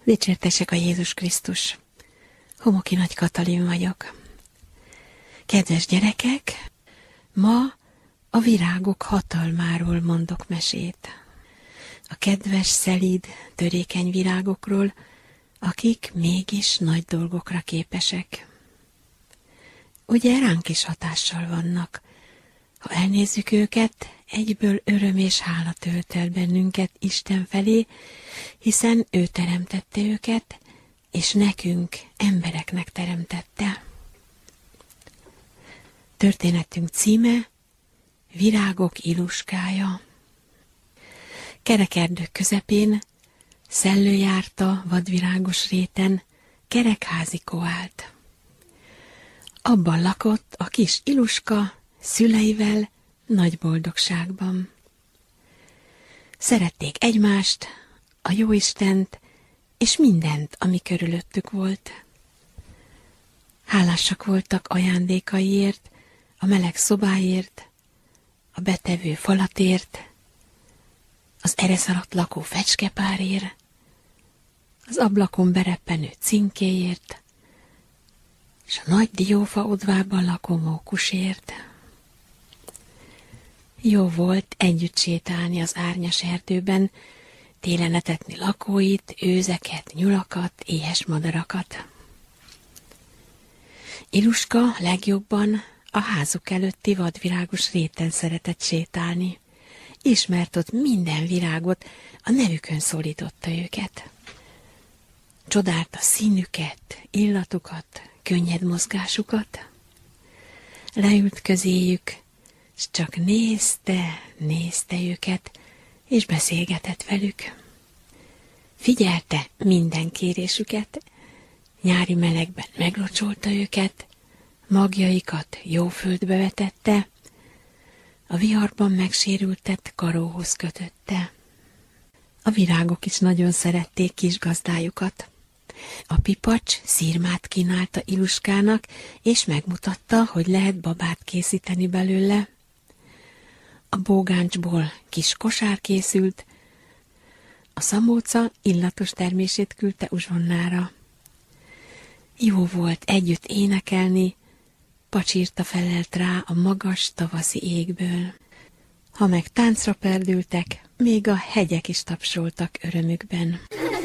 Dicsértessék a Jézus Krisztus! Homoki Nagy Katalin vagyok. Kedves gyerekek, ma a virágok hatalmáról mondok mesét. A kedves, szelíd, törékeny virágokról, akik mégis nagy dolgokra képesek. Ugye ránk is hatással vannak. Ha elnézzük őket, egyből öröm és hála tölt el bennünket Isten felé, hiszen ő teremtette őket, és nekünk, embereknek teremtette. Történetünk címe Virágok Iluskája. Kerekerdők közepén, szellőjárta vadvirágos réten, kerekházikó állt. Abban lakott a kis Iluska szüleivel nagy boldogságban. Szerették egymást, a jóistent, és mindent, ami körülöttük volt. Hálásak voltak ajándékaiért, a meleg szobáért, a betevő falatért, az eresz alatt lakó fecskepárért, az ablakon bereppenő cinkéért, és a nagy diófa odvában lakó mókusért. Jó volt együtt sétálni az árnyas erdőben, télen etetni lakóit, őzeket, nyulakat, éhes madarakat. Iluska legjobban a házuk előtti vadvirágos réten szeretett sétálni. Ismert ott minden virágot, a nevükön szólította őket. Csodálta színüket, illatukat, könnyed mozgásukat. Leült közéjük, s csak nézte őket, és beszélgetett velük. Figyelte minden kérésüket, nyári melegben meglocsolta őket, magjaikat jó földbe vetette, a viharban megsérültet karóhoz kötötte. A virágok is nagyon szerették kis gazdájukat. A pipacs szirmát kínálta Iluskának, és megmutatta, hogy lehet babát készíteni belőle. A bógáncsból kis kosár készült, a szamóca illatos termését küldte uzsonnára. Jó volt együtt énekelni, pacsirta felelt rá a magas tavaszi égből. Ha meg táncra perdültek, még a hegyek is tapsoltak örömükben.